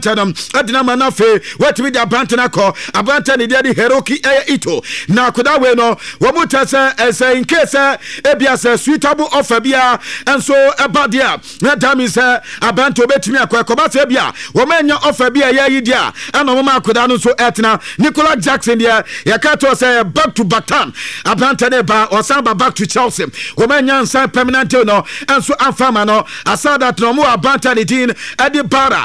Tanam Adina Manafe, what with the Abantanako, Abantan Daddy Heroki Ito. Now could I win no Wamutasa as in case Ebias suitable offer bia and so about dia. That time is Abanto Betimia Quacobasebia, Womania offer bia Yadia, and Oma Kudano so Etna, Nicola Jackson there, Yakato say back to Batam, Abantaneba or Samba back to Chelsea, Womanian San Permanentino, and so Afamano, Asada Nomo Abantanidin, Adibara,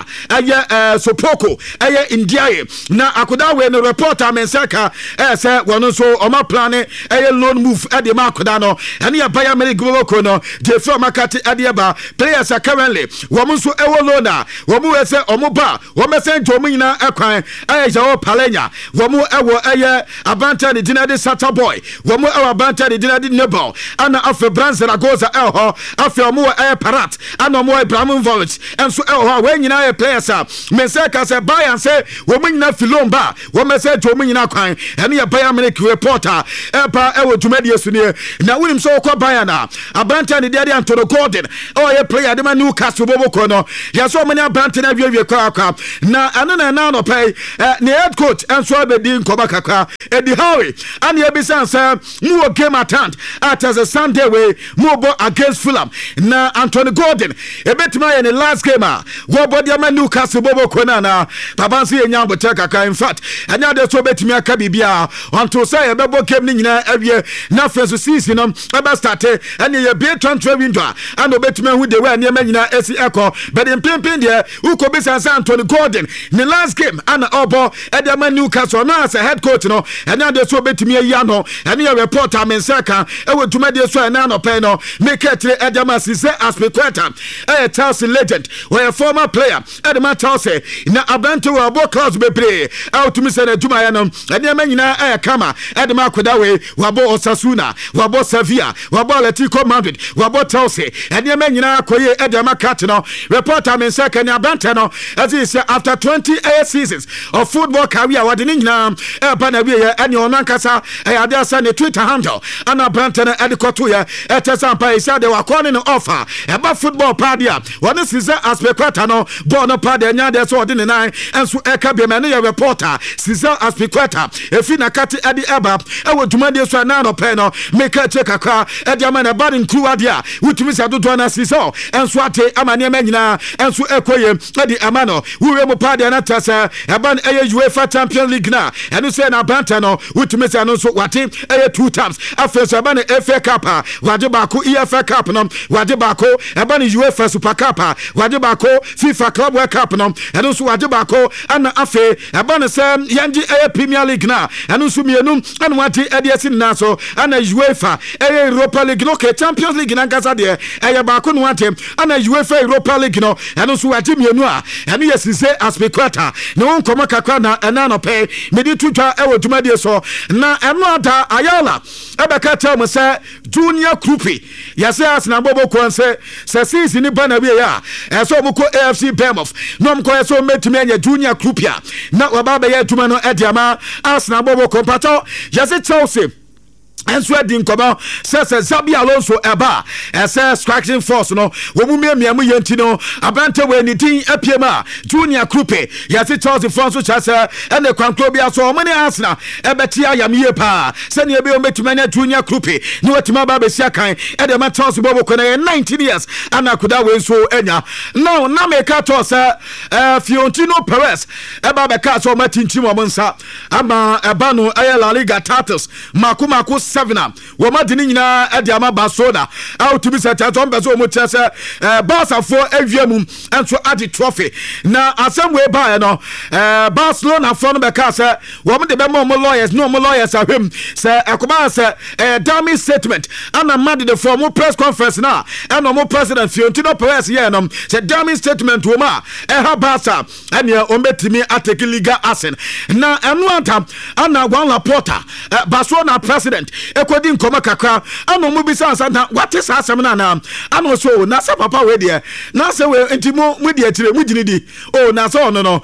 Sopoko, India, na akuda we no reporter Mensaka, say one so on my planet, loan move at the Makudano, and ya Bayern Gono, the from Makati Adiaba, players are currently, Wamusu Ewolona, Wamu say Omuba, Wamesen Tomina Aquine, Aja Palenya, Wamu Ewo Abanta the dinner Sata boy, Wamu Abanta the dinner Nebo, Anna Affe Brands Zaragoza Elho, Affe Mu Parat, Anna Mo Bramovich, and so Elho, when you know a players are. Mensaka say buy and say woman na filomba woman say to me na kwan and ya buy American reporter epa ewo to media sunie na wonim so kwa buy na Abanta ne dia Anthony Gordon oh ya player de man Newcastle bobo ko no ya so many Abanta na wie kwa na anana na no pay ne head coach and so be din ko bakaka Eddie Howe and ya bisan say mu game attend at as a Sunday way mu bo against Fulham na Anthony Gordon e betima in the last game wo bo dia man Newcastle bobo konana babansi enya boteka ka in fact anya de so betimi aka bibia until say bebo kem ni nyina awie na first season no aba start and ye be transfer window and obetimi hu de we na nyina esi eko but in pimpin de uko bisa San Anthony Gordon the last game and obo edema Newcastle na as a head coach no anya de so betimi ya no and ye reporter Mensaka e we tuma de so na no pe no make it edema Cisse Azpilicueta Chelsea legend or a former player edema Chelsea na Abante wa bo class bebre out mi se na duma ya no ene manyina kama edema kodawe wa bo Osasuna wa bo Sevilla wa bo Atletico Madrid wa bo Chelsea ene manyina koye edema cat no reporter Mensaka na Abante no as he say after 28 seasons of football career wa de nyina ba na wie ene onankasa ade asa ne Twitter handle ana Abante na edikoto ya etesampa isa de wa kone no offer eba football padia one Cisse Azpilicueta no bo no padia nya de so de nine and so eka be me no reporter Cisse Azpilicueta efi na kati adi eba e wo duma de so na no pe no make a check akra edi amana bad include adia wutumi sa dodo na Cisse and so ate amane manyina and so ekoye edi amano we mo padia na tasa eba eye UEFA Champions League na and so na Abante no wutumi sa no so wate eye 2 times after so eba na FA Cup wade ba ko EFL Cup no wade ba ko eba na UEFA Super Cup wade ba ko FIFA Club World Cup no and so wade ba ko ana afe abana sem yanji Premier League na anu so mienu anu wati ediasin na so ana UEFA Europa League no ke Champions League na kasa de ba ko no wati ana UEFA Europa League no anu so wati mienu a anu Cisse Azpilicueta no nkoma kakra na ana no pe medi tutwa ewo dwumade so na enu ada Ayala ebeka tell me say Junior Krupi yase asna bobo ko se season ni bana we ya so mko AFC Bournemouth no mko so metumi anya Junior Krupia na wababa ya tuma no ediama Arsenal bobo kompato yase Chelsea and so din koba says Xabi Alonso eba ese striking force no wo mu miamu yenti no Abante we ni din apiema Junior Krupe yase Chelsea France chase and the kwanklo bia so many Arsenal ebetia yamie pa se ne ebe o metumanya Junior Krupe no watima ba be sia kan e de ma Chelsea bobo ko na 19 years anakuda we so enya now na make a to say Fiorentino Perez eba be ka so matintim o monsa ama eba no La Liga titles maku 7 woma dini nyina ade ama Barcelona out to be set at on bezo mo chese Barca for aviamum enso ade trophy na asem we buy no Barcelona for no be ka say woma de be mo lawyers no mo lawyers ahwem say akoba say dummy statement ana mad the formal press conference na and no president Fiorentino Perez here no say dummy statement woma ha Barca and ya ombetimi ateki liga asen na enu antam ana Juan Laporta Barcelona president ekodi nkoma kakra ano mu bisa ansanta wate sa asem na na ano so na sa papa we de na se we enti mu de atire mu gini di o na so no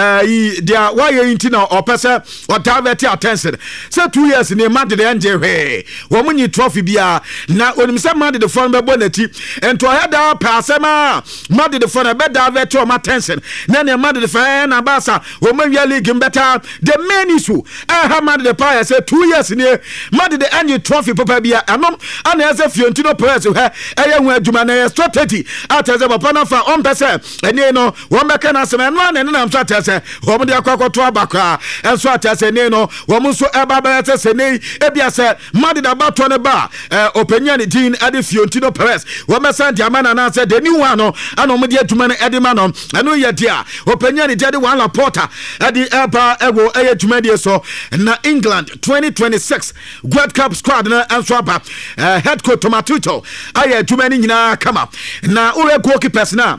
yi dia why enti na opese o divert attention say 2 years ni mad de anje hwe wo munyi trophy bia na onim se mad de phone be bonati ento heada pasema mad de phone be divert o attention na ne mad de phone na basa wo manwia league better the main issue mad de power say 2 years ni mad de anje trophy papa bia anom ana ese Fiorentino Perez he eye hu adwuma na strategy ateze papa na fa on pese ene no wo meka na asem no na na mso ateze wo mo de akwakoto abakwa enso ateze ene no wo mo so eba ba se nei ebia se mad de abato ne ba openya ne din ade Fiorentino Perez wo mesa de amana na se de ni wa no ana mo de adwuma na ede ma no eno ye dia openya ne de one Laporta ade eba ewo eye adwuma de so na England 2026 World Cup squad na enso aba head coach Tomatuto aye adwuma ni nyina kama na ure goalkeepers na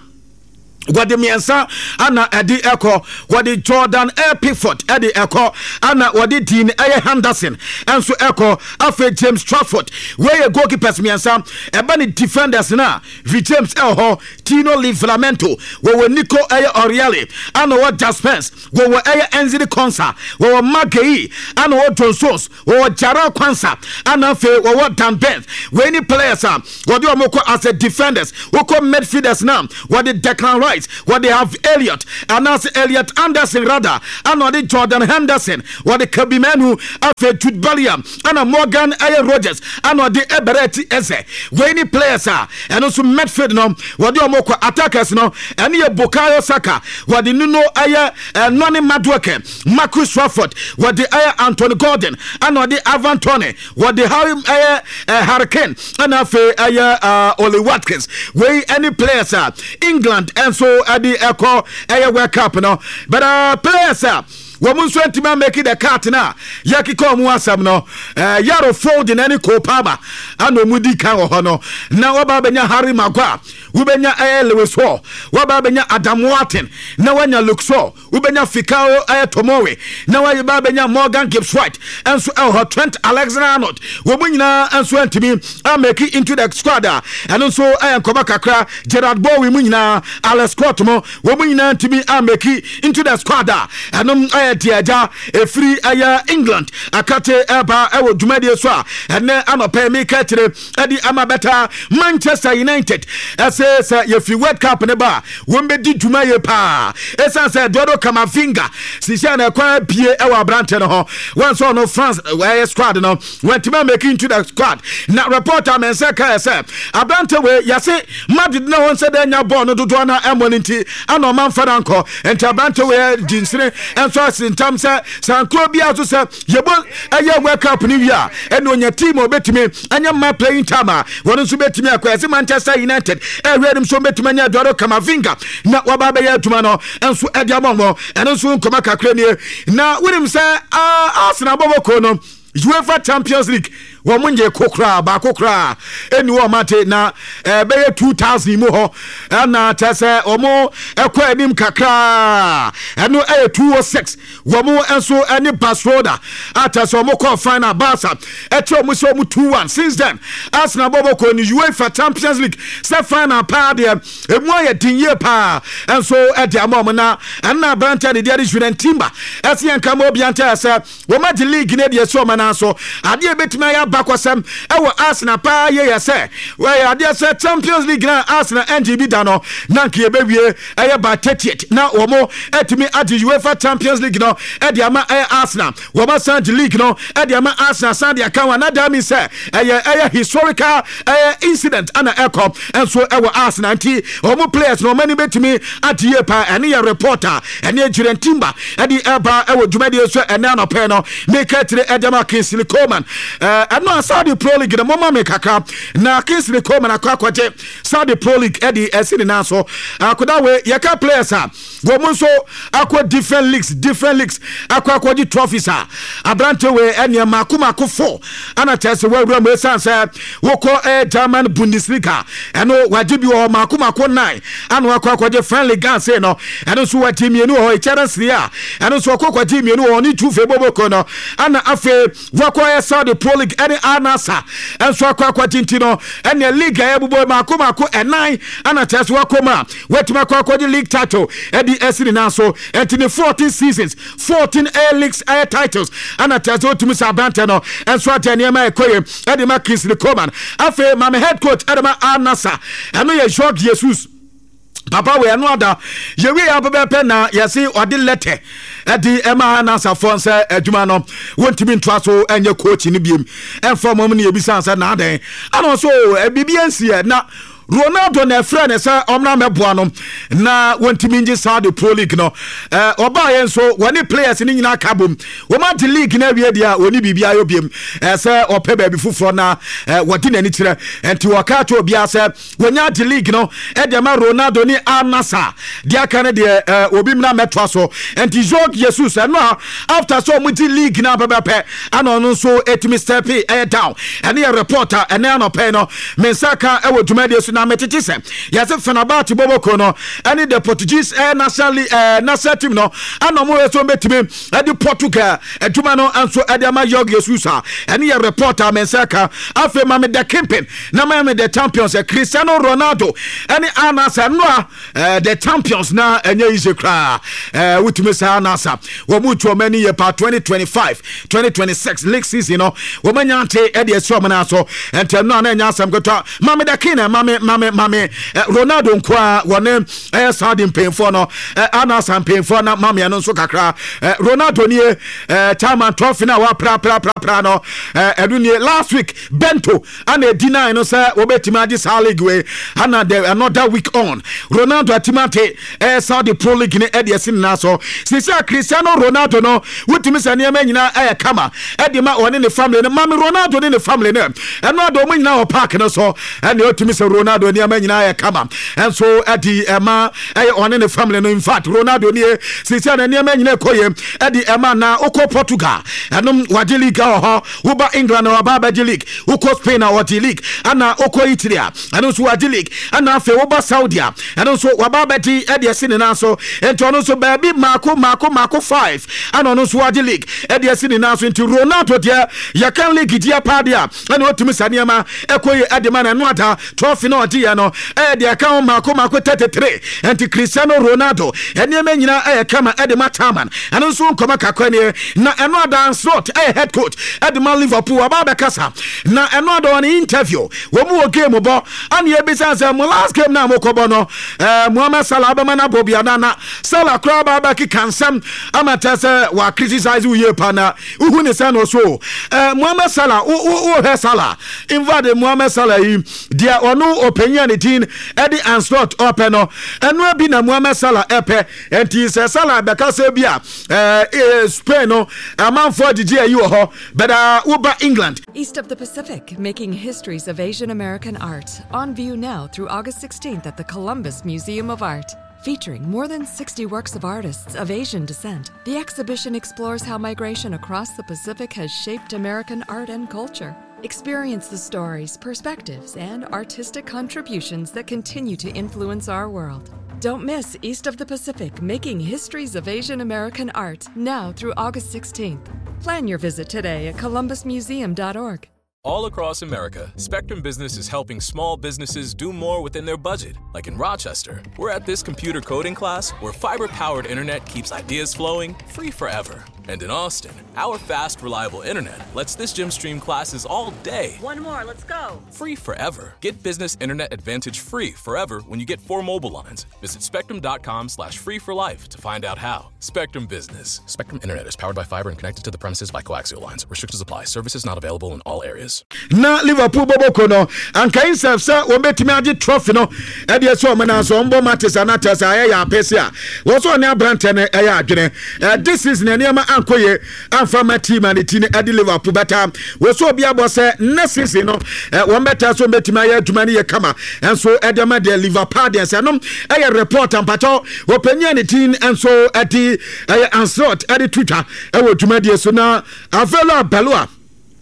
Wadi miensa ana edi eko wadi Jordan Pickford edi eko ana wadi Dean Henderson enso eko afe James Trafford weye goalkeepers miensa eba ni defenders na V James Elho Tino Livramento wewe Nico Oriali ana wa Jaspers wewe Enzidi Konsa wewe Magei ana wa Johnstones wewe Jara Kwansa ana fe wewe Dan Bent weni players wadi wa moko as a defenders wako midfielders na wadi Declan Rice what they have Elliot and as Elliot Anderson rather and what the Jordan Henderson what the Kabimenu after Jude Bellingham and Morgan Rogers and what the Ebereti Eze when players are and also midfield no what the Omoko attackers no and the Bukayo Saka what the Nuno Noni Madueke Marcus Rashford what the Anthony Gordon and what the Ivan Toney what the Hurricane and after Oli Watkins where any players are England and so adi echo World Cup no but players womun so antima make the cut na yakiko mu asam no yaro fold in any Kopama ano mudi kan ho no na waba benya Harry Maguire ubenya Lewis Hall waba benya Adam Watten na wanya Luxor ubenya Fikao Tomowe na waba benya Morgan Gibbs White enso Trent Alexander-Arnold womunyina enso antimi make into the squad and also enkoba kakra Gerard Bowen munyina Alex Scott mo womunyina antimi make into the squad and tiaja free England akate eba ewo dwumade so a ene anopa me katire edi amabeta Manchester United say ye fi World Cup ne ba won be di dwumaye pa esa say Dodo Kamavinga sisia na kwa pie ewo abrante no ho wan so no France squad no went to make into the squad na reporter men say ka say abrante we yase Madrid na won say da nya ball no dodo na emoniti ana man faranko enti abrante we dinsire enso tam say Sankro bia so say yebo World Cup ni wia eno onya team obetimi anya ma playing time won so betimi akwase Manchester United redim so betimi anya Dodo Kamavinga na waba be yatuma no enso ediamongo eno so nkoma kakra ni na wonim say Arsenal boboko no UEFA Champions League womunje kokra ba kokra eni wo mate na beye 2000 mu ho na tese omo ekwa enim kakra eno 206 womu enso eni Barcelona atase omo call final Barca eche omo so omo 2-1 since then Arsenal boboko ni UEFA Champions League se final pa de emu aye dinye pa enso ede amom na branta de dia Juventus Timber ese yanka mo bianta se wo ma de league ne de so mana so ade betima ya bakwasam ewo Arsenal pa ye say we ade say Champions League na Arsenal NGB dano na nke ebewie eye ba 38 na omo etimi ade UEFA Champions League no e de ama Arsenal wo ma Sanji League no e de ama Arsenal Sanji akawa na da mi say eye historical incident ana echo enso ewo Arsenal nti omo players no many betimi ade ye pa ene ye reporter ene Juren Timber e de eba ewo dwumade so ene anope no make tire edema Kingsley Coman no Saudi Pro League the mama make kaka na Kingsley Coman akwaje Saudi Pro League edi esini na so akoda we yaka players wo munso akwa different leagues akwaje trophies abrante we ene makumako 4 ana tese we wura me sanse woko German Bundesliga eno wajibi wo makumako 9 ana akwaje friendly gan say no eno so watimi enu ho Chelsea eno so akwaje mi enu ho ni 2 feboboko no ana afe wakwa Saudi Pro League ɛne Anasa enso akwa tintino ene league ebubo mako enan ana teso akoma wetima akwa di league title edi esini naso entini 14 seasons 14 A leagues air titles ana teso tumi sabante no enso atene ma ekoye edi ma Kingsley Coman afa mama head coach edi ma Anasa eno ye Jorge Jesus papa we no ada ye we abebepe na yesi odi letter edi ema Anasa fonse adwuma no wontimi ntwa so enye coach ni biem enfo mom ne ebisa ansa na adan ano so bibiansi na Ronaldo na friend say omna meboa no na wontimi ngi Saudi Pro League no oba yen so woni players ni nyina kabom wo ma di league na wie dia woni bibia yo biem say ope ba bi fufuro na wodi nani kire enti waka to bia say wonya di league no e de ma Ronaldo ni Anasa dia kan de obi mna metwa so enti Jorge Jesus no after so mu di league na bebepe ano no so etimi step down ene reporter ene anope no mensaka e wodumade na metete se yase Fenerbahce Boboko no any the Portuguese national team no anomo eso betime edi Portugal aduma no anso edi ama Jorge Jesus any reporter mensaka afa mame the campaign na mame the champions Cristiano Ronaldo any Anasa no the champions na enye ise kra wutime sa Anasa wo mutu many year pa 2025-2026 league season no wo manyante edi eso mana so entem no na enya asam gotwa mame the king mame Ronaldo nkwa wone Saudi mpemfo no Anasa mpemfo na mame no so kakra Ronaldo ni chairman trophy na wa pra no eduni last week Bento ana deny no say obetima adi sa league we ana another week on Ronaldo atimate Saudi Pro League ni ediesin na so sisi Cristiano Ronaldo no wutimi se ne nyina kama edima one ne family no mame Ronaldo ne family no Ronaldo mo nyina o park no so ene otimi se Ronaldo ni nyina kama enso edi ema one ne family no in fact Ronaldo ni sisi na ne nyina koye edi ema na oko Portugal enum wadi league ho uba England or Baba league uko Spain or wadi league ana oko Italy anu so wadi league ana fe uba Saudi anu so wababa di edi esini na so ento no so baby mako 5 ana no so wadi league edi esini na so enti Ronaldo dia ya kan league dia pa dia ana otumi saniema ekoye edi man anu ata trophy no odi ya no edi kan mako 33 enti Cristiano Ronaldo eniema nyina kama edi mataman anu so nkoma kakwane na eno ada slot head coach edi man Liverpool ababa kasa na eno ada on interview wo mu game bo an ye bisa say mo last game na mo kobo no Mohamed Salah abama na bobia na Salah kra baba ki kansam amata say wa criticize we pa na uhu ne say no so Mohamed Salah o he Salah invade Mohamed Salah yi dia onu opinion ne tin edi and slot open no eno bi na Mohamed Salah epe enti say Salah be kasa bia Spain no amount for the GAU ho but uba England. East of the Pacific, making histories of Asian American art. On view now through August 16th at the Columbus Museum of Art. Featuring more than 60 works of artists of Asian descent, the exhibition explores how migration across the Pacific has shaped American art and culture. Experience the stories, perspectives, and artistic contributions that continue to influence our world. Don't miss East of the Pacific, making histories of Asian American art, now through August 16th. Plan your visit today at columbusmuseum.org. All across America, Spectrum Business is helping small businesses do more within their budget. Like in Rochester, we're at this computer coding class where fiber-powered internet keeps ideas flowing free forever. And in Austin, our fast, reliable internet lets this gym stream classes all day. One more, let's go. Free forever. Get business internet advantage free forever when you get 4 mobile lines. Visit spectrum.com/free for life to find out how. Spectrum Business. Spectrum Internet is powered by fiber and connected to the premises by coaxial lines. Restrictions apply. Services not available in all areas. Na Liverpool Boboko no anka insef sa wo betimi age trophy no e de so me na so mbo matches anatas ya pesia wo so ne abrante ne ya adwene this season ne ma ankoye amfa ma team and team e de Liverpool beta wo so bia bo se next season no wo beta so betimi aya adwuma ne ye kama enso e de ma de Liverpool de se no e ye report ampato wo panya ne team enso e de ansot e de Twitter e wo adwuma de so na avela balua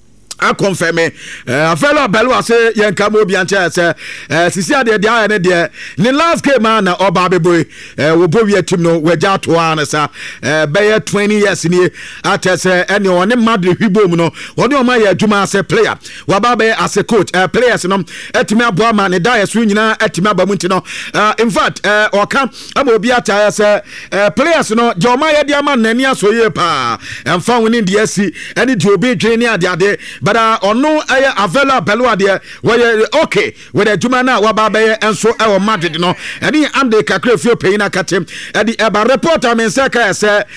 I confirm me. Fellow Belwa say Yanka Mobi and Chess. Sisia de Dia and the last game man or Baby Boy will be a team no where Jatuana Bayer 20 years in here at anyone in Madrid Hibomuno. What do my Juma as a player? Wababe as a coach, players and Etima Boman, a Dias Unina, Etima Bamuntino. In fact, or come Amobiata as players, Jomaya Diaman, Nania Soyepa, and found in the SC, and it will be training at the day. But or no, Avella Belua there, where okay, with a Jumana, Wababe, and so our Madrid, and he am the Cacrefio Payna Katim, and the Eba reporter, Mensaka,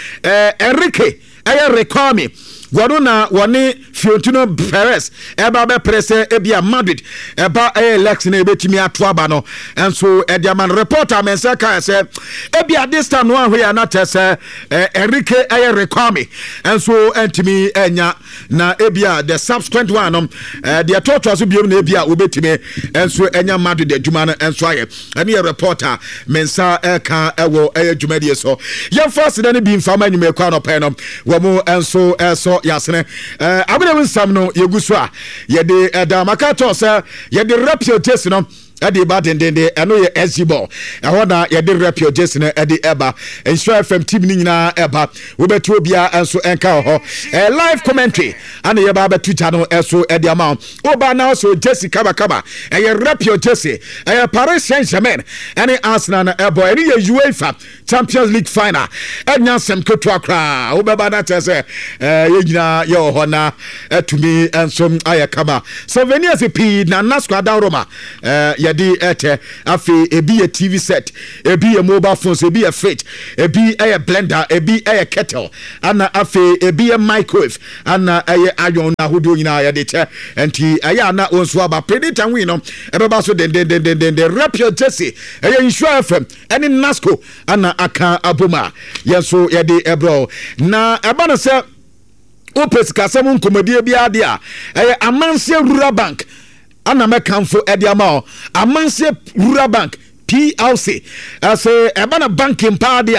Enrique, Recall Wadona wani Fiorentino Perez eba be presse ebia Madrid eba Lex na ebetimi atoaba no enso ediaman reporter mensaka say ebia this time no ahwe na tese Enrique Requami enso entimi enya na ebia the subsequent one no the total so biom na ebia obetimi enso enya Madrid adwuma no enso aye ene reporter mensa ka ewo adwumadi so ye first na bi mfama nyime kwa no pe no wo mo enso eso yasene abere nsam no yegusua ye de damakato se ye de reputation no edi ba dendende eno ye SG-ball eho na ye de reputation no edi eba Ensure FM team ni nyina eba wo betu obia enso enka ho live commentary ana ye ba betu channel enso edi ama oba na so Jesse Kaba ye reputation Paris Saint-Germain any Arsenal na ebo any ye UEFA Champions League final enya sem ketu akra wo be ba na tese ye nyina ye ho na etumi enso ayakama souvenirs pi na nasco da Roma yadi ete afi ebi a TV set ebi a mobile phones ebi a fridge ebi a blender ebi a kettle ana afi ebi a microwave ana ayon na hodo nyina yadi che enti aya na onso aba predator we no ebeba so den rapio Jesse Ensure FM any nasco ana aka aboma yeso yadi ebro na eba no se opes kasem nkomodie bia dia amanse rural bank ana mekanfo ediama amanse rural bank PLC as a banking party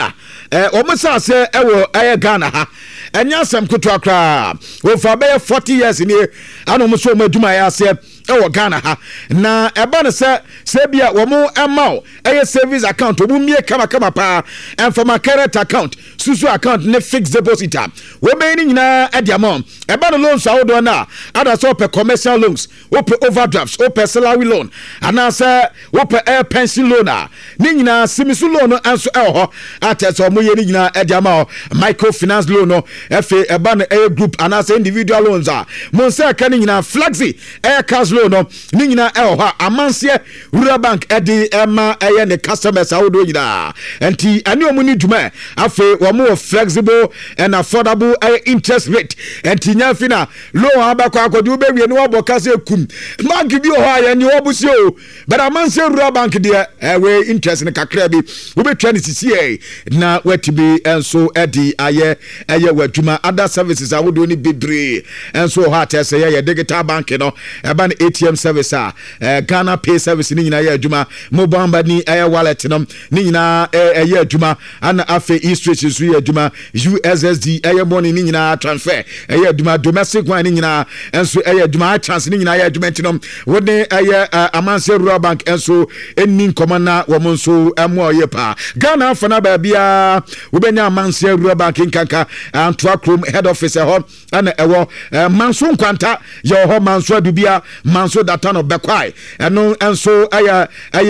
omusa se ewo Ghana ha enya sem kutu akra wo fa be 40 years ni ana muso maduma ya se ewo Ghana ha na eba ne se bia wo mu emao savings account obu mie kama pa and from a current account susu account ne fixed deposit wo be ni nyina ediamo eba no loans awodo na ada so pe commercial loans wo pe overdrafts wo pe salary loan ana se wo pe air pension loan ni nyina simisu loan anso eho ateso mo ye ni nyina ediamo microfinance loan no efe eba no group ana se individual loans mo se ka ni nyina flexi air cash loan no ni nyina eho amanse rural bank edi ema ne customers awodo nyina enti ani omuni dwuma afe wo mo flexible and affordable interest rate enti nya fina loan abakwa akodu be wie no oboka se kum bank bi ho aye ni obusi o but amanse rural bank de we interest ne kakra bi wo betwa ne sisi na wetibi enso edi aye wadwuma other services awodo ni bebre enso ha tese ye digital bank no eba na ATM service Ghana Pay service ni nyina ye adwuma mobile money wallet no ni nyina ye adwuma ana afe e-street su ye adwuma USSD money ni nyina transfer ye adwuma domestic one ni nyina enso ye adwuma chance ni nyina ye adwuma ntino wode amanse rural bank enso enni komana wo monso emo ye pa Ghana fana ba bia wobenya amanse rural bank nkanka Antwa Chrome head office ho ana ewo manso nkwanta ye ho manso adubia manso data no bekwai eno enso aya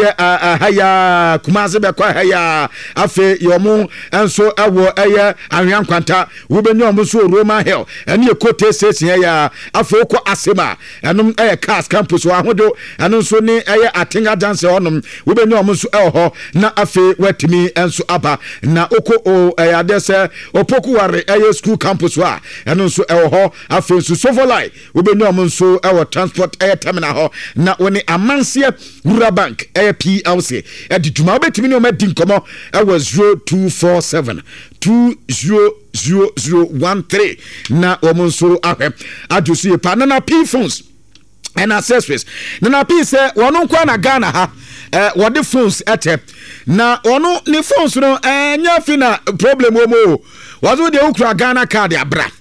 kumaze bekwai aya afe yomu enso ewo anwan kwanta wobenya omuso Roma Hill ene ekote station aya afe okọ asema enum cars campus wa hodo eno nso ni atinga dance honum wobenya omuso eho na afe watimi enso aba na okọ adese opoku ware school campus wa eno nso eho afe nso Sovolai wobenya omuso ewo transport terminal ho na woni amanse rural bank PLC edituma obetimi ni o madi nkomo ewo 0247 200013 na omonso ahwe adusu pa na P phones and accessories na P say wono kwa na Ghana ha wode phones ete na wono ni phones no nya fi na problem wo mo wazo de ukra Ghana card abra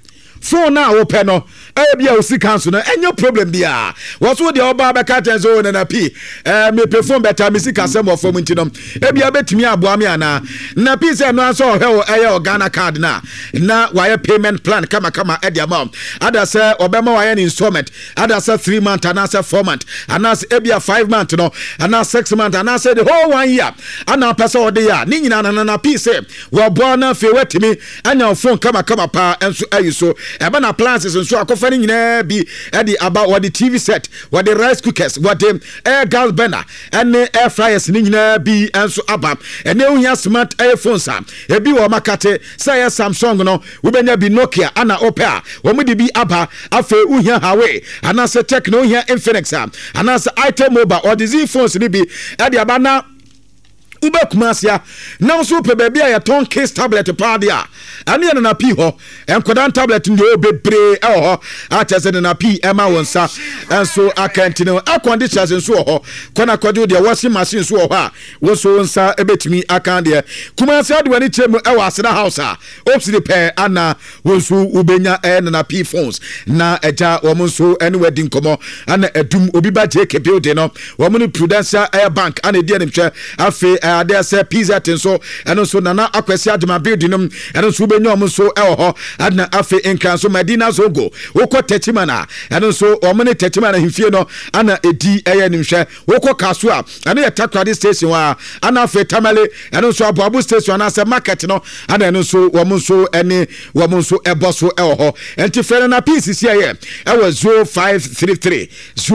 phone na open no bia osi cancel no enyo problem bia woso de oba be ka ten so na pi me perform better me sika sem of form ntino bia betumi aboa me ana na pi se no anso ohwe eye Ghana card na wire payment plan kama e the amount ada say obema wire installment ada say 3 month ana say 4 month ana say bia 5 month no ana 6 month ana say the whole 1 year ana pesa ode ya ni nyina na pi se wo bo na fe wetimi anya phone kama pa enso ayi so eba na appliances enso akofa ni nyina bi e the about what the TV set what the rice cookers what the air gas burner and air fryers ni nyina bi enso aba ene ohia smart iPhones ebi wo makate say Samsung no we benya bi Nokia ana Opel wo mu di bi aba afa ohia Huawei ana say Tecno ohia Infinix ana say item mobile or the Z phones ni bi e the aba na ube kumasia na so pe baby ya ton case tablet pa dia ane na pi ho enkodan tablet ndio bebre ho atese na pi ema wonsa enso akantino aconditions nso ho kona kwado dia washing machine nso ho a woso wonsa ebetimi akande kumasia de wani chemu e wasena house a ops de pe ana wonso ubenya na pi phones na eja womonso ene wedding komo ana edum obi ba JK building no womuni Prudential Air Bank ana die nimhwe afi there say pizza tin so and so nana akwesi aduma building and so benyo om so ho adna afi enkan so Medina Zongo woko techimana and so omene techimana hifie no ana edi eye nimhwe woko kaso a ana ya takrade station wa ana afi tamale and so abu station ana say market no ana so wom so ene wom so eboso ho enti fere na pieces here e was 0533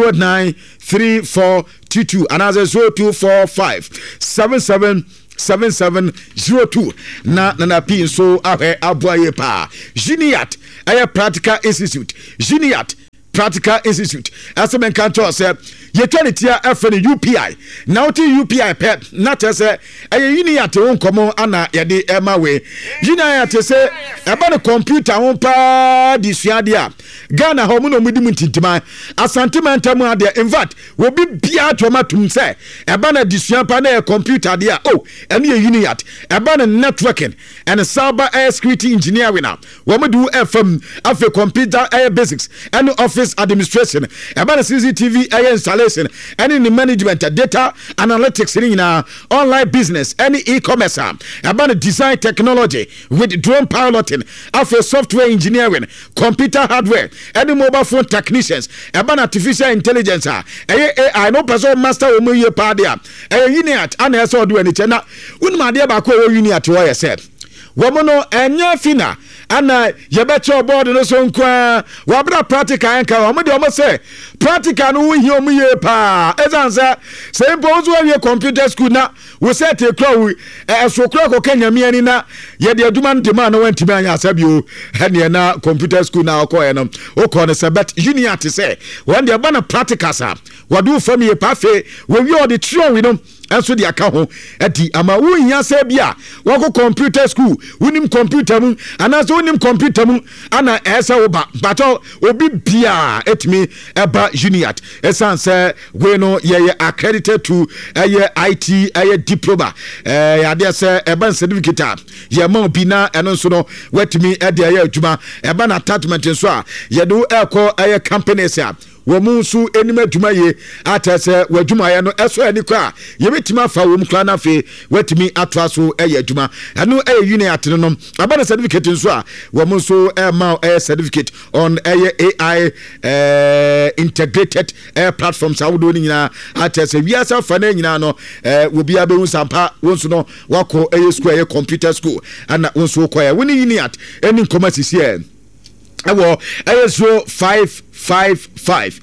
093422 another 0245 7702 na pin so ahwe aboye pa Juniat aye practical institute Juniat practical institute asemen kanto say yetuanitia afeni UPI now to UPI pep not as a Juniat won komo ana yede ema we Juniat say eba the computer won pa disuade a Ghana ho mu no mudi muntintima asantiment mu ade in fact we be bia tomatum say eba na disua pa na computer de a ene Juniat eba na networking and cyber security engineering na we mu do FM afi computer basics and office administration eba na CCTV installation and in the management data analytics na online business any e-commerce eba design technology with drone piloting afi software engineering computer hardware any mobile phone technicians eba artificial intelligence AI no person master o mu ye pa dia Juniat ana so do ani chena unma dia ba ko Juniat wo yesef womono enya fina ana yebecho board no so nkwa wabra practical enka womo de omo say practical no hi omo ye pa ezansa say bonzo we computer school na we set e kro so kro ko kanya miani na ye de aduma ntema na wantimi anya asabio ene na computer school na okoye no okọ ne sabet Juniat say one de ba na practical sa wadu fam ye pa fe we wi all the trio we no enso de aka ho ati ama wunya se bia wako computer school unim computer mu anaso unim computer mu ana esa oba but obi bia etimi eba Juniat esanse we no ye accredited to IT diploma ya de se eba certificate ye ma obi na eno so no wetimi e de ye adwuma eba na attachment so a ye do eko companies a womunsu enima dwuma ye atase wadwuma ye no eso ani kwa ye betima fa wom kla na fe watimi atwa so eye adwuma eno Juniat no abana certificate nso a womunsu ma certificate on AI integrated platforms awdo ni nyina atase wiasa fa na nyina no obi abehu sampa wonso no wako school computer school ana wonso koya woni Juniat eni nkoma sisi awo 0555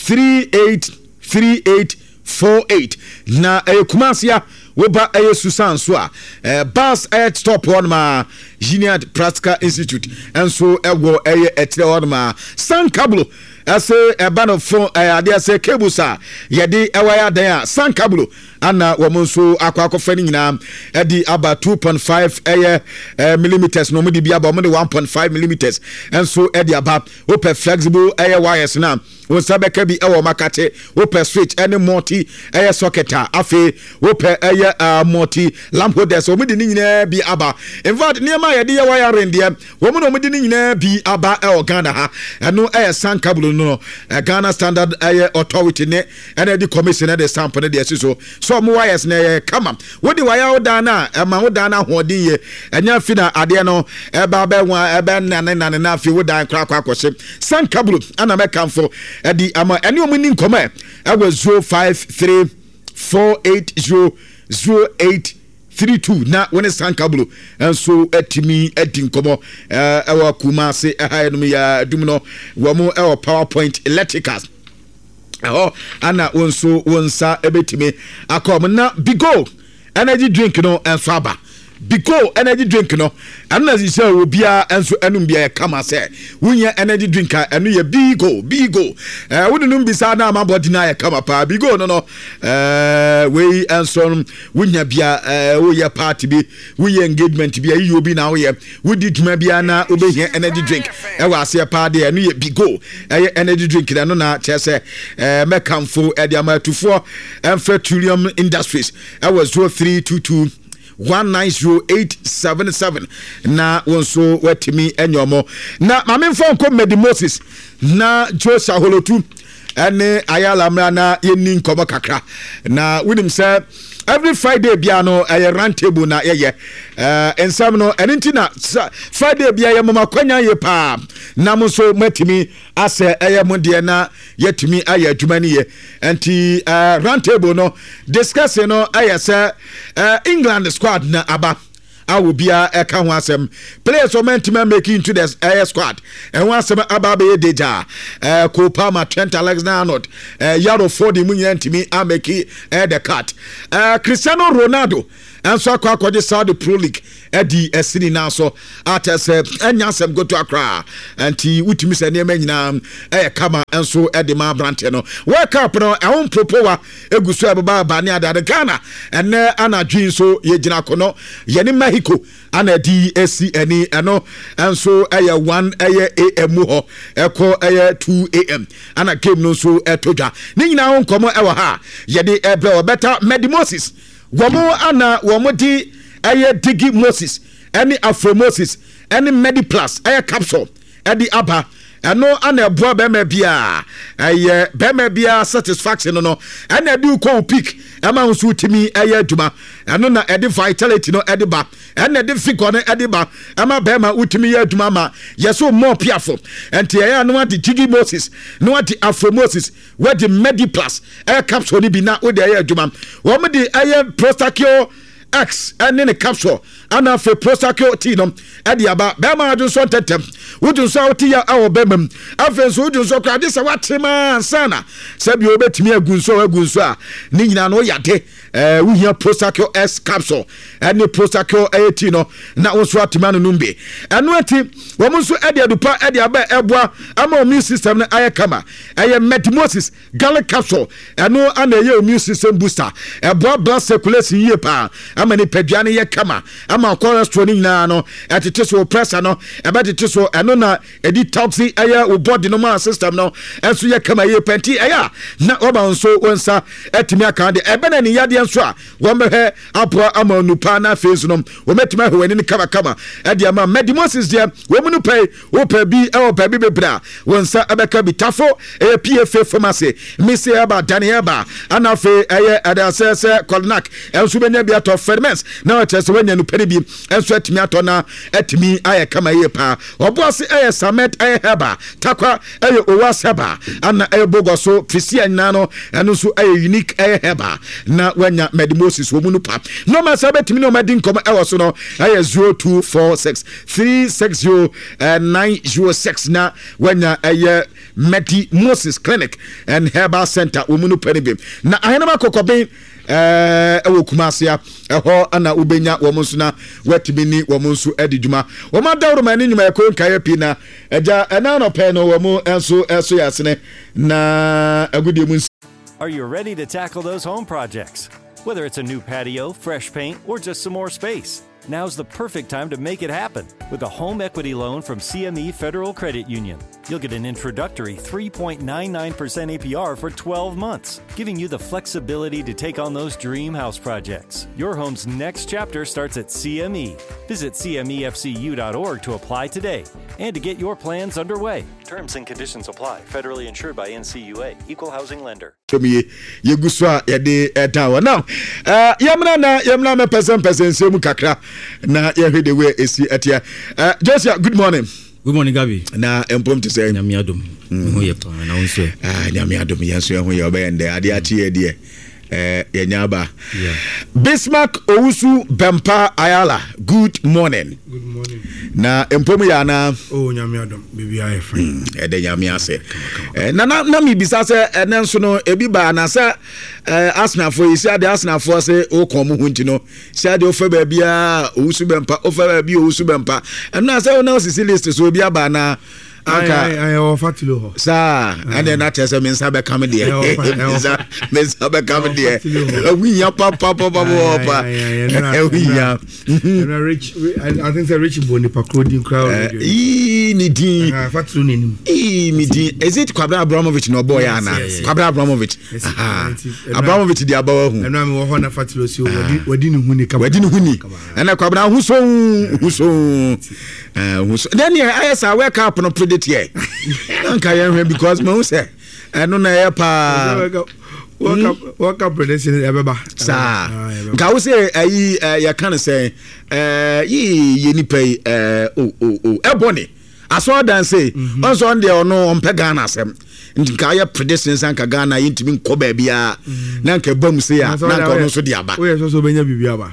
383848 na kumasia woba Susan so a bus at stop on ma Juniat Practical Institute and so ewo etre on ma San Cablo ɛsɛ ɛba no phone adeɛ sɛ cables a yɛde ɛwɔ yɛ adan a sankablo ana wɔn nso akɔfa no nyinaa ɛde aba 2.5 millimeters no wɔde bi aba wɔn de 1.5 millimeters ɛnso ɛde aba wopɛ flexible wires na wɔn nsa bɛka bi ɛwɔ makate wopɛ switch ɛne multi socket a afei wopɛ multi lamp holders wɔn de ne nyinaa bi aba in fact nneɛma a yɛde yɛ wiring deɛ wɔn de ne nyinaa bi aba ɛwɔ Ghana ha ɛno sankablo no Ghana standard authority ne ɛna de commission ɛde stamp ne de ɛsi so mo wires na kama wodi wire odan na ma odan na hoɔden ye enya fi na ade no eba be wa eba nane na fi wodan kra akɔhye sankablo ana mekamfo ɛdi ama ɛne omuni nkɔmɛ ɛwɔ 0534800832 na wone sankablo enso etimi edi nkomo ɛwɔ Kumase ɛha no ya dum no wo mo ɛwɔ PowerPoint electricals ana wonso wonsa ebetime akom na Bigo energy drink no enso aba Bigo energy drink no ana sise obia enso enum bia kama se wunya energy drink enu ye Bigo wudunum bisa na amabodi na ye kama pa Bigo no we enso wunya bia wo ye party bi wo ye engagement bia yi obi na wo ye wudi djuma bia na obehia energy drink e wa ase pa de enu ye Bigo energy drink no na chese mekamfo e de amatufo Enfeturium Industries e was 0322 190877 na wonso watimi enyomo na mamemfo nko Medi Moses na Joshua Holotu ene ayala mra na yeni nkomo kakra na winim say every Friday bia no rant table na ye ensam no enti na Friday bia ye mama kwanya ye pa na mo so matimi ase monde na yetimi aye adwuma ni ye enti rant table no discuss no say England squad na aba awo bia eka ho asem players o mentima make into the squad ho asem aba be deja Cole Palmer, Trent Alexander-Arnold Yaro Ford mu nyantimi ameki the cut Cristiano Ronaldo enso akwa Saudi Pro League edi esini na so atese enya asem go to Accra anti utimi se ne manyina kama enso edi ma brante no World Cup no ehon propowa egusu ababa ba ne adade Ghana ene anadwin so yegina kono yeni Mexico ana di esi eni eno enso 1 am ho eko 2 am ana game no so etoja ni nyina won komo ewo ha yede ebe better Medi Moses womo ana womo di Digi Moses any Afro Moses any Medi Plus capsule edi aba eno ana eboa bema bia bema bia satisfaction no ana di ko pick ema nso timi adwuma eno na edi vitality no edi ba ena edi figure no edi ba ema bema utimi adwuma ma yeso more piafo enti no adi Digi Moses no adi Afro Moses we di Medi Plus capsule ni bi na we di adwuma wo me di Prostacure X and in a capsule and after Prostacure Tinum at the Aba Bama Adunson Tetem wouldn't so tia our Bemum Afens wouldn't so cry this a what man sana said you bet me a gunsa Nina no yate we hear Prostacure S capsule and the Prostacure Tino na also at Manumbe and wati womanso Edia Dupa Edia Ebwa ama immune system na ayakama Medi Moses Gallic capsule and no and a immune system booster Ebwa blood circulation ye pa ama ni peduane ye kama ama cholesterol ni na no etete so pressure no ebetete so eno na edi toxin wo body no ma system no enso ye kama ye penti na oba nso wonsa etimi aka de ebena ni yade nso a wo mehwe apro ama nupa na face no wo metimi ahwe ni kama edi ama Medi Moses de wo mu nupa wo pa bi pa bi bebra wonsa ebeka bitafo PFA pharmacy misi aba Daniela ana fe adasese Colnac enso benya bi ato ferments na wachese wanya nupere bi enso atimi ato na atimi aye kama ye pa oboase Samet heba takwa owaseba ana bogoso fisia nyina no eno so unique heba na wanya Medi Moses wo munu pa no ma sabetimi no madi nkom so no 0246 360906 na wanya Medi Moses Clinic and Herbal Center wo munu pa ni bi na ahenema kokoben ewo Kumasia eho ana ubenya wo monso na wetimi ni wo monso edi dwuma wo ma dawro ma ni nyuma ekon kaye pina eja ena no pe no wo mo enso yasene na agudie mu. Are you ready to tackle those home projects? Whether it's a new patio, fresh paint, or just some more space, now's the perfect time to make it happen with a home equity loan from CME Federal Credit Union. You'll get an introductory 3.99% APR for 12 months, giving you the flexibility to take on those dream house projects. Your home's next chapter starts at CME. Visit CMEFCU.org to apply today and to get your plans underway. Terms and conditions apply. Federally insured by NCUA. Equal housing lender. Yeguswa yede etawa now yamna me person semu kakra na yehwede we esi etia Josia, good morning. Good morning, Gabi. Na empom to say nyamiadom ho ye pa na wonso nyamiadom yenso ho ye obeyende ade atie de yenyaba. Bismarck Owusu Bempa Ayala, good morning. Good morning. Na empom ya na nyamiadom baby I fine. Ede nyamia se na mi bisa se enenso no ebi ba na se Arsenal for isi ade Arsenal for se o kom hu ntino si ade ofa ba bia Owusu Bempa ofa ba bia Owusu Bempa na se o na osisi list so obi aba na I offer to ho sir and then that say mensa be come there mensa be come there we ya papa we ya rich I think the rich boni pa clothing crowd ni din fatu nenim mi din is it Kwabena Abramovich no boy ana Kwabena Abramovich Abramovich di abawa hu eno am wo ho na fatu so wadi ni huni ka wadi ni huni na Kwabena hu so then I say wake up no predict here anka yen because me say eno na ye pa work up prediction ebeba sa ka wo say ayi ya kan say ye ni pay ebony aso dan say onso on there no on pe Ghana asem nka ya predictions anka Ghana yintimi nko ba bia na nka bam say ya na nka no so di aba we so benya bibia aba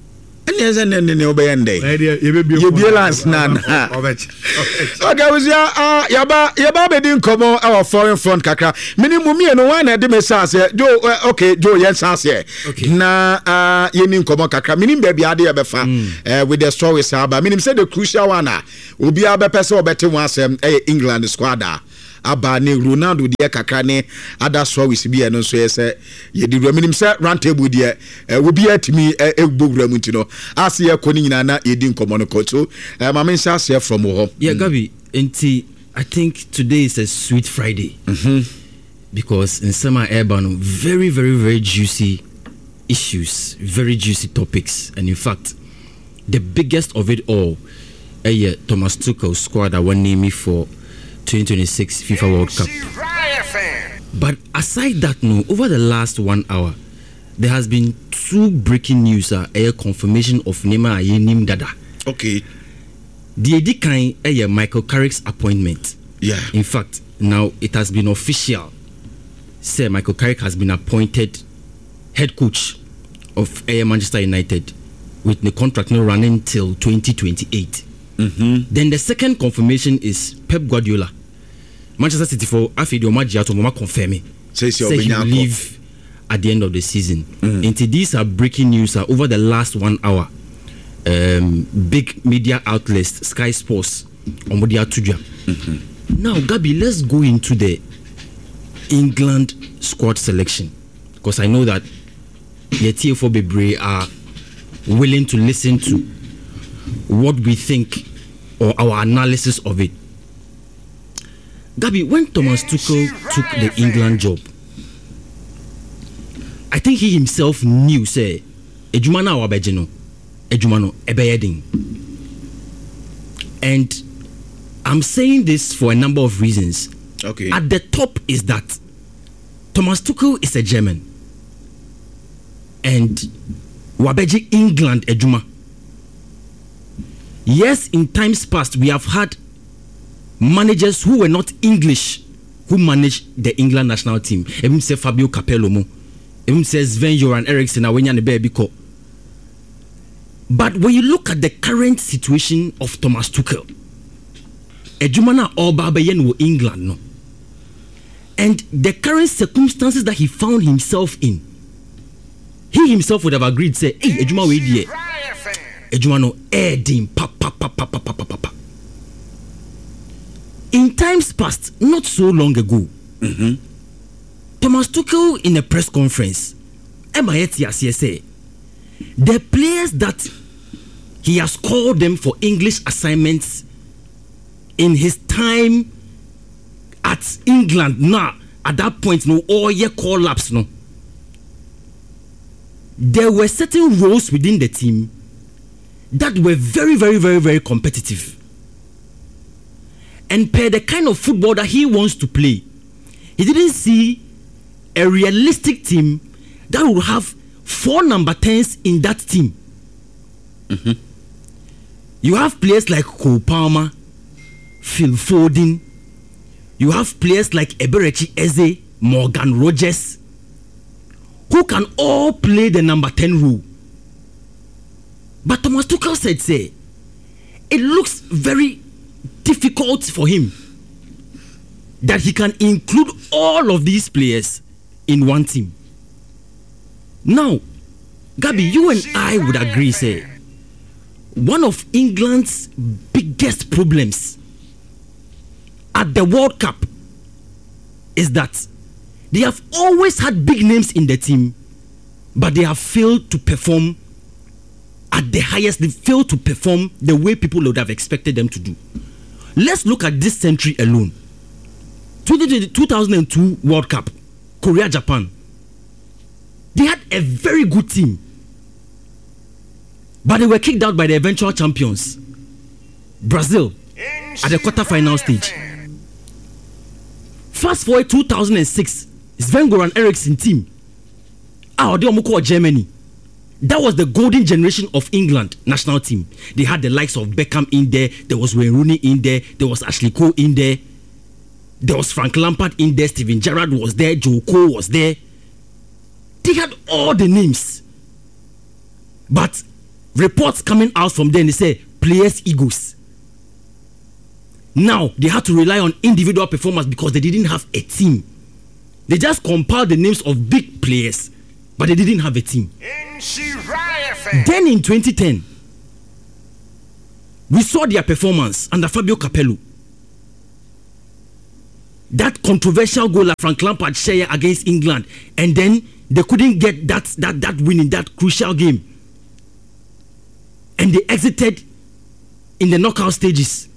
ne obeyende ye balance na okay we yaba be din komo our foreign front kakra minimum me no one na de me say Joe yes say na ye ni komo kakra minim ba bia de ye befa with the stories aba minim say the crucial one obi aba pese obete one asem England squad aba ne Ronaldo de kakra ne ada stories bi no so yese ye di minim say round table de obi atimi egbogura mu ntino as ye koni nyina na ye di nkomo no koto mama nsa say from ho Gabi I think today is a sweet Friday because in summer urban very very very juicy issues, very juicy topics, and in fact the biggest of it all Thomas Tuchel squad that won name me for 2026 FIFA World Cup. But aside that, no, over the last 1 hour, there has been two breaking news. A confirmation of Neymar Ayenim Dada. Okay. The Edikan Michael Carrick's appointment. Yeah. In fact, now it has been official. Sir Michael Carrick has been appointed head coach of Manchester United with the contract now running till 2028. Then the second confirmation is Pep Guardiola. Manchester City for Afidio Magia to Mama confirming. Say he will leave at the end of the season. Into these are breaking news over the last 1 hour. Big media outlets, Sky Sports, Omodia Tuja. Now, Gabi, let's go into the England squad selection because I know that the TFO Bebre are willing to listen to what we think or our analysis of it. Gabi, when Thomas Tuchel took the England job, I think he himself knew, say, Ejumana Wabejeno, Ejumano Ebeyeding. And I'm saying this for a number of reasons. Okay. At the top is that Thomas Tuchel is a German. And Wabeji England Ejuma. Yes, in times past, we have had managers who were not English who managed the England national team. Even say Fabio Capello, even says Sven-Göran Eriksson, but when you look at the current situation of Thomas Tuchel, Ejumana Obabeyen wo England no, and the current circumstances that he found himself in, he himself would have agreed, say, hey, Ejuma we die. Ejuma no din pa. In times past, not so long ago, Thomas Tuchel in a press conference, say, the players that he has called them for English assignments in his time at England, now at that point, no all year call laps, no. There were certain roles within the team that were very, very, very, very competitive. And per the kind of football that he wants to play, he didn't see a realistic team that would have 4 number 10s in that team. You have players like Cole Palmer, Phil Foden. You have players like Eberechi Eze, Morgan Rogers, who can all play the number 10 role. But Thomas Tuchel said, say, it looks very difficult for him that he can include all of these players in one team. Now, Gabby, you and I would agree, say, one of England's biggest problems at the World Cup is that they have always had big names in the team, but they have failed to perform at the highest. They failed to perform the way people would have expected them to do. Let's look at this century alone. 2002 World Cup, Korea, Japan. They had a very good team, but they were kicked out by the eventual champions, Brazil, at the quarter-final stage. Fast forward 2006, Sven-Göran Eriksson team. Germany. That was the golden generation of England national team. They had the likes of Beckham in there. There was Wayne Rooney in there. There was Ashley Cole in there. There was Frank Lampard in there. Steven Gerrard was there. Joe Cole was there. They had all the names. But reports coming out from them, they say players' egos. Now they had to rely on individual performance because they didn't have a team. They just compiled the names of big players, but they didn't have a team. Then in 2010, we saw their performance under Fabio Capello. That controversial goal that Frank Lampard shared against England, and then they couldn't get that win in that crucial game, and they exited in the knockout stages.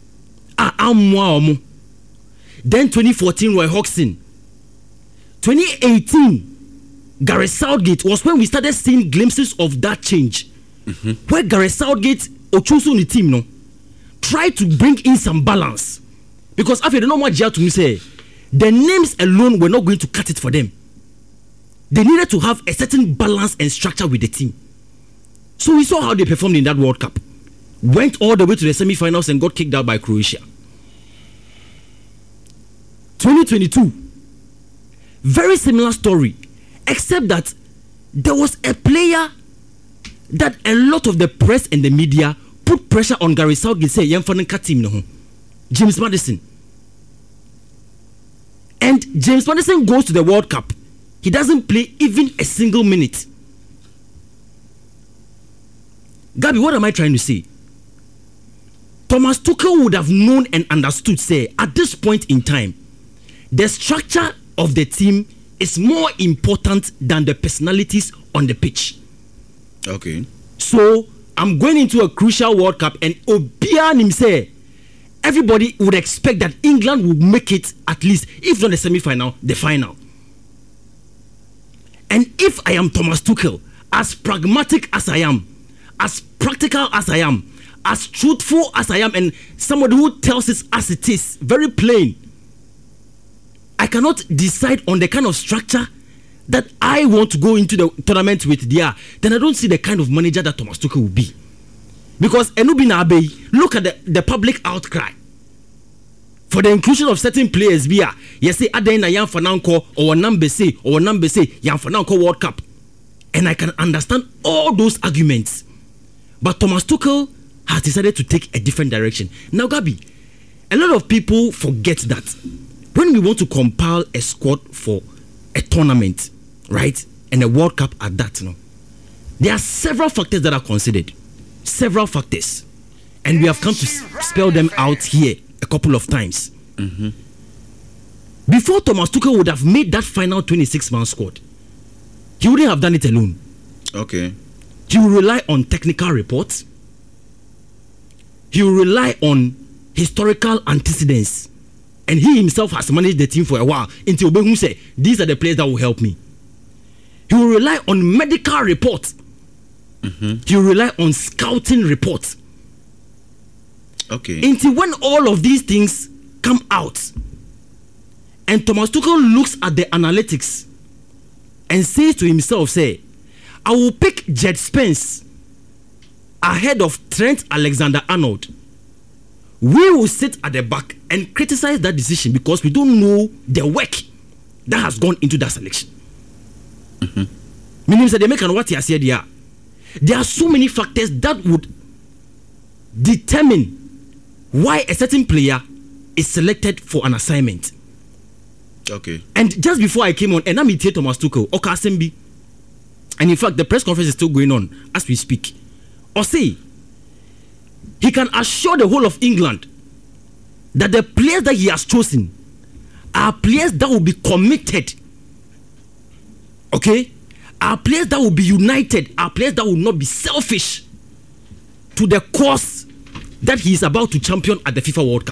Then 2014 Roy Hodgson. 2018 Gareth Southgate was when we started seeing glimpses of that change. Where Gareth Southgate Ochusu the team no tried to bring in some balance, because after the normal GR to me say the names alone were not going to cut it for them. They needed to have a certain balance and structure with the team. So we saw how they performed in that World Cup. Went all the way to the semi-finals and got kicked out by Croatia. 2022, very similar story, except that there was a player that a lot of the press and the media put pressure on Gareth Southgate, say James Maddison. And James Maddison goes to the World Cup. He doesn't play even a single minute. Gabi, what am I trying to say? Thomas Tuchel would have known and understood, say, at this point in time, the structure of the team is more important than the personalities on the pitch. Okay. So I'm going into a crucial World Cup, and Obianim say everybody would expect that England will make it at least, if not the semi-final, the final. And if I am Thomas Tuchel, as pragmatic as I am, as practical as I am, as truthful as I am, and somebody who tells it as it is, very plain, I cannot decide on the kind of structure that I want to go into the tournament with there. Then I don't see the kind of manager that Thomas Tuchel will be. Because Enubina Abbey, look at the public outcry for the inclusion of certain players. Yes, say Adena Yan Fananko or number say Yan Fananko World Cup. And I can understand all those arguments. But Thomas Tuchel has decided to take a different direction. Now, Gabi, a lot of people forget that when we want to compile a squad for a tournament, right, and a World Cup at that, There are several factors that are considered. Several factors. And we have come to spell them out here a couple of times. Mm-hmm. Before Thomas Tuchel would have made that final 26-man squad, he wouldn't have done it alone. Okay. He will rely on technical reports. He will rely on historical antecedents. And he himself has managed the team for a while until Obehu said, these are the players that will help me. He will rely on medical reports. Mm-hmm. He will rely on scouting reports. Okay. Until when all of these things come out and Thomas Tuchel looks at the analytics and says to himself, say, I will pick Jed Spence ahead of Trent Alexander-Arnold. We will sit at the back and criticize that decision because we don't know the work that has gone into that selection. Meaning that they make what he said here. There are so many factors that would determine why a certain player is selected for an assignment. Okay. And just before I came on, and I'm here Thomas Tuchel, Okasembi, and in fact the press conference is still going on as we speak. Or say he can assure the whole of England that the players that he has chosen are players that will be committed. Okay? Are players that will be united, are players that will not be selfish to the cause that he is about to champion at the FIFA World Cup.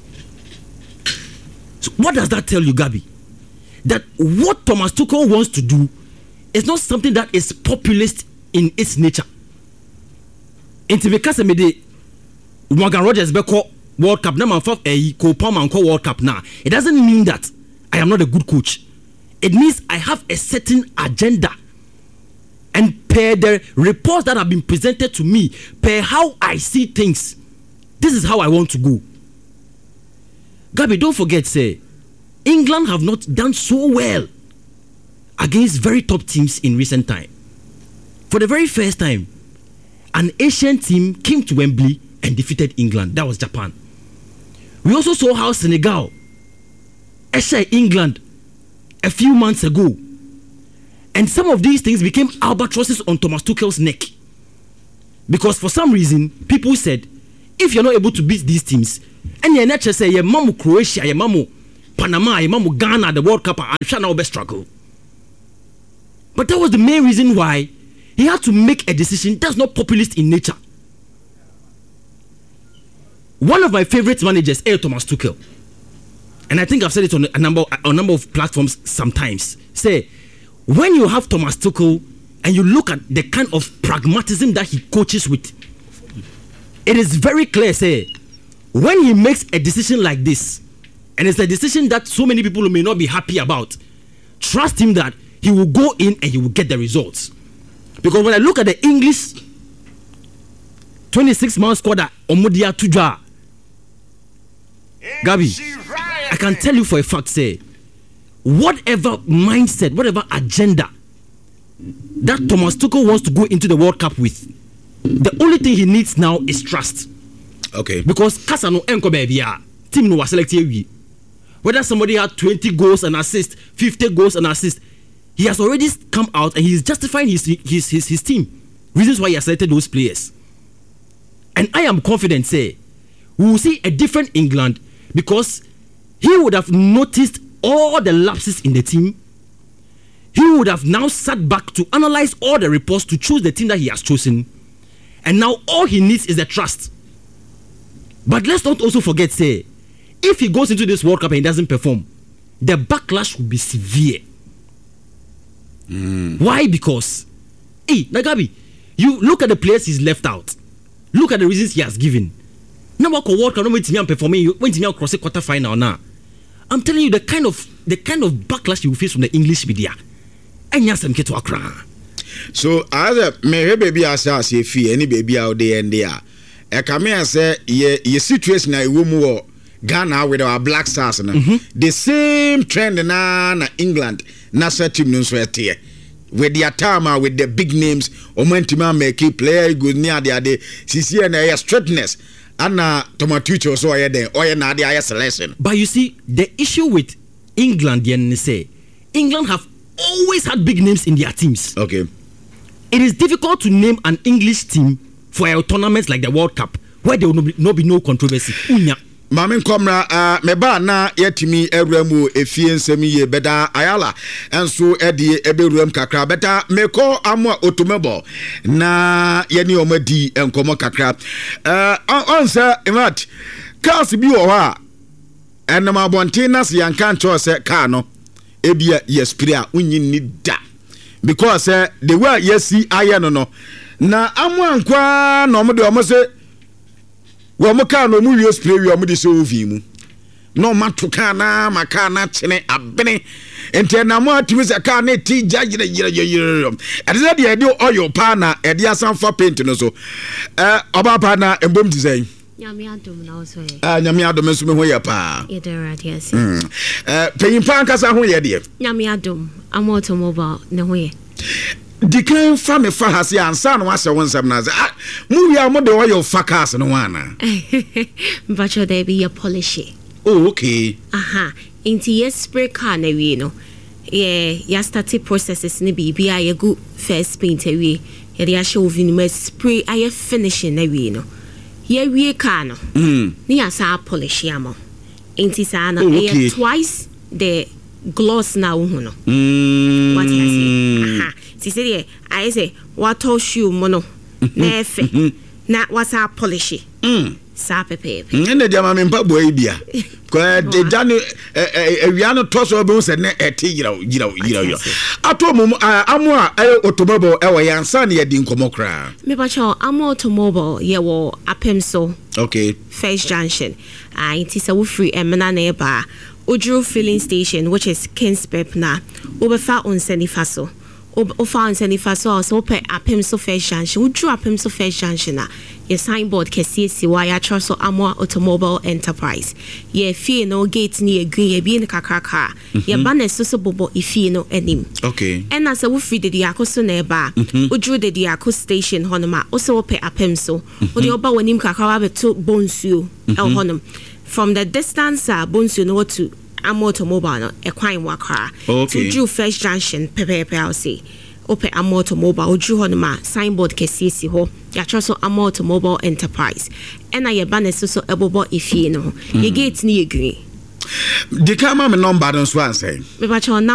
So what does that tell you, Gabi? That what Thomas Tuchel wants to do is not something that is populist in its nature. Into because Morgan Rogers Beko World Cup, now Cole Palmer World Cup now. It doesn't mean that I am not a good coach. It means I have a certain agenda. And per the reports that have been presented to me, per how I see things, this is how I want to go. Gabi, don't forget, say, England have not done so well against very top teams in recent time. For the very first time, an Asian team came to Wembley and defeated England. That was Japan. We also saw how Senegal shared England a few months ago. And some of these things became albatrosses on Thomas Tuchel's neck. Because for some reason, people said, if you're not able to beat these teams, and you're not just say, you're Mamu Croatia, you're Mamu Panama, you're Mamu Ghana, the World Cup, I'm sure now best struggle. But that was the main reason why he had to make a decision that's not populist in nature. One of my favorite managers is Thomas Tuchel. And I think I've said it on a number of platforms sometimes. Say, when you have Thomas Tuchel and you look at the kind of pragmatism that he coaches with, it is very clear, say, when he makes a decision like this, and it's a decision that so many people may not be happy about, trust him that he will go in and he will get the results. Because when I look at the English 26-man squad at Omodia Tuja, Gabi, I can tell you for a fact, say, whatever mindset, whatever agenda that Thomas Tuchel wants to go into the World Cup with, the only thing he needs now is trust. Okay. Because Kasano Enko baby, team no was selected. Whether somebody had 20 goals and assists, 50 goals and assists, he has already come out and he is justifying his team. Reasons why he has selected those players. And I am confident, say, we will see a different England because he would have noticed all the lapses in the team. He would have now sat back to analyze all the reports to choose the team that he has chosen. And now all he needs is the trust. But let's not also forget, say, if he goes into this World Cup and he doesn't perform, the backlash will be severe. Why? Because, Nagabi, you look at the players he's left out. Look at the reasons he has given. Now, World Cup, no performing. When you cross the quarter final now, I'm telling you the kind of backlash you will face from the English media. And yes, I'm to Accra. So, as me baby as any baby out there and there, I come and say, your situation I will Ghana with our Black Stars, the same trend na England, national team no sweat here. With the Atama, with the big names, Omentima make player good near the other, CC and straightness. Anna Tomatucho so I then or na the selection. But you see, the issue with England, say, England have always had big names in their teams. Okay. it is difficult to name an English team for a tournament like the World Cup where there will not be no controversy. Mamin Komra, meba na yetimi ewremu efie nsemi ye beda ayala enso edi eberuem kakra beta meko amwa automobile na yeni omadi enkomo kakra onse imat cars bi wo ha enema bonte na se yanka ncho se car no ebia yespria unyi ni da because the way yesi aye no na amwa nkwa no mo de omo se wo mo ka no mu wie spray wie mo de se ovi mu no matoka na maka na chene abene ente na mo atimi se ka na ti jagire ade de de oil pa na e de asanfa paint no so oba pa na embom design nyame adom na so nyame adom so me ho ye pa ye de radiasi peyin pa nkasa ho ye de nyame adom automobile ne ho ye Declare family for has ya and son was one seven as movie are more the oil facas no one. But your there be a polish. Oh, okay. Aha. Into yes spray car na we no. Yeah, ya started processes ni be a good first paint away. Ya show vinyl spray I finishing na we no. Ye we car no. Ni asa polish yamo. Into sana twice the gloss na uhuno. What I say? Aha. She said, I say, what told you, mono? Nefe, not what's our polish. Sape pepe. And the German boy, dear. The Danny, a Riano toss or bones and a tea, you know. Atom, Amwa, automobile, our young son, ye didn't come cry. Me, but your automobile, ye were a pencil. Okay. First Junction. It is a free and manana bar. Udru filling station, which is Kinspep na. Oberfa on Senifaso. Ofa on Senifaso, so pe a pencil first junction. Udru a pencil first junction na. Your signboard kesi waya troso Amwa Automobile Enterprise. Ye fee no gate near green ye be in kakaka. Ye banner so bobo ifi no enim. Okay. And as a wufri de diakoso neba. Udru de diako station honoma. Also pe a pencil. Odi oba wanim kakawa beto bonsu el honum. From the distance, Bonsu no to automobile, a quine waka. Okay. To Drew First Junction, Pepe say. Ope automobile, Drew Honoma, signboard Kessi ho, Yatroso Automobile Enterprise. And I ban so ebobo if you know. Ye gate near green. The camera number don't swan say. But